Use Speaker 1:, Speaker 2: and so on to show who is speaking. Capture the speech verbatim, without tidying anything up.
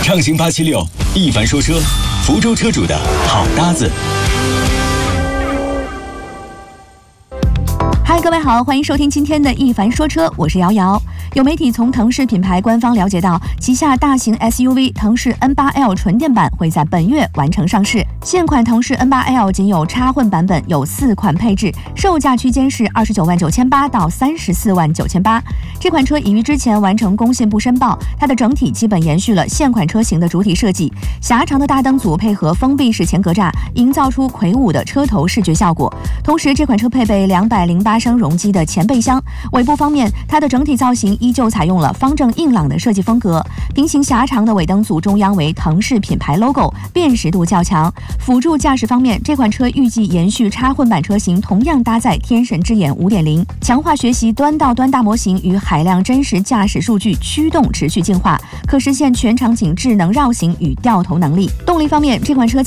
Speaker 1: 畅行八七六，一凡说车，福州车主的好搭子。
Speaker 2: 嗨，各位好，欢迎收听今天的一凡说车，我是瑶瑶。有媒体从腾势品牌官方了解到，旗下大型 S U V 腾势 N 八 L 纯电版会在本月完成上市。现款腾势 N 八 L 仅有插混版本，有四款配置，售价区间是二十九万九千八到三十四万九千八。这款车已于之前完成工信部申报，它的整体基本延续了现款车型的主体设计，狭长的大灯组配合封闭式前格栅，营造出魁梧的车头视觉效果。同时，这款车配备两百零八升容积的前备箱。尾部方面，它的整体造型依旧采用了方正硬朗的设计风格，平行狭长的尾灯组中央为腾势品牌 logo， 辨识度较强。辅助驾驶方面，这款车预计延续插混版车型，同样搭载天神之眼 五点零， 强化学习端到端大模型与海量真实驾驶数据驱动持续进化，可实现全场景智能绕行与掉头能力。动力方面，这款车